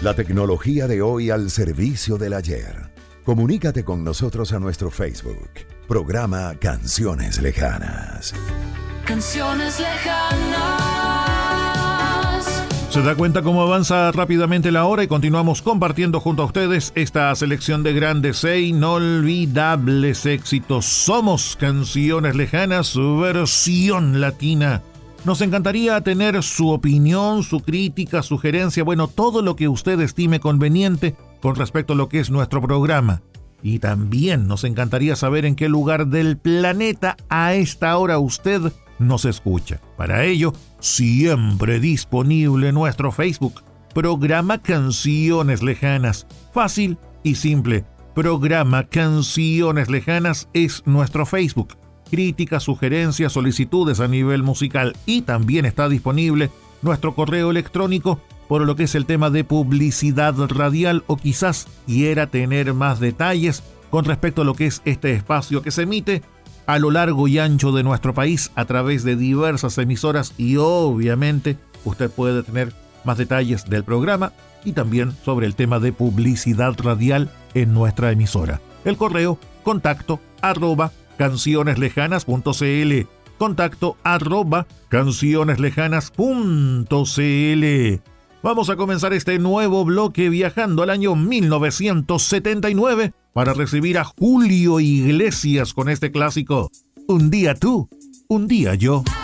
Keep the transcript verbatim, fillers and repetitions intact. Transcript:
La tecnología de hoy al servicio del ayer. Comunícate con nosotros a nuestro Facebook. Programa Canciones Lejanas. Canciones lejanas. Se da cuenta cómo avanza rápidamente la hora y continuamos compartiendo junto a ustedes esta selección de grandes e inolvidables éxitos. Somos Canciones Lejanas, su versión latina. Nos encantaría tener su opinión, su crítica, sugerencia, bueno, todo lo que usted estime conveniente con respecto a lo que es nuestro programa. Y también nos encantaría saber en qué lugar del planeta a esta hora usted nos escucha. Para ello, siempre disponible nuestro Facebook, Programa Canciones Lejanas. Fácil y simple. Programa Canciones Lejanas es nuestro Facebook. Críticas, sugerencias, solicitudes a nivel musical, y también está disponible nuestro correo electrónico por lo que es el tema de publicidad radial, o quizás quiera tener más detalles con respecto a lo que es este espacio que se emite a lo largo y ancho de nuestro país a través de diversas emisoras, y obviamente usted puede tener más detalles del programa y también sobre el tema de publicidad radial en nuestra emisora. El correo contacto arroba cancioneslejanas.cl, contacto arroba cancioneslejanas.cl. Vamos a comenzar este nuevo bloque viajando al año mil novecientos setenta y nueve para recibir a Julio Iglesias con este clásico, Un día tú, un día yo.